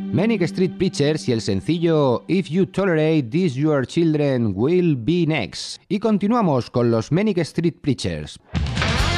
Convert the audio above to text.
Manic Street Preachers y el sencillo If You Tolerate This Your Children Will Be Next. Y continuamos con los Manic Street Preachers.